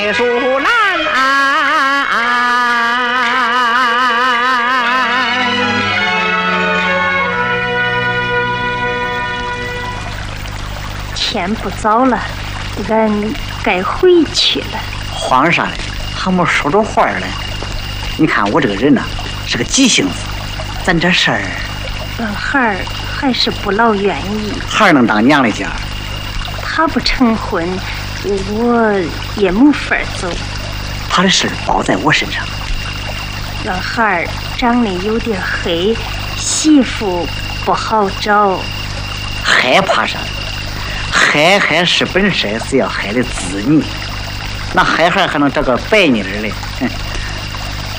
树兰， 天不早了，俺该回去了。 慌啥嘞？还没说着话嘞。你看我这个人呢，是个急性子，咱这事儿， 孩儿还是不老愿意。 孩儿能当娘的家， 他不成婚，我也没法走。 他的事儿包在我身上。 俺孩儿长得有点黑，媳妇不好找。 害怕啥？害是本身是要害的子女，那害孩还能找个白妮儿嘞？